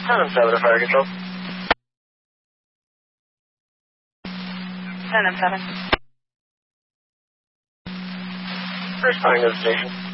7 to fire control. 10-7. Responding to the station.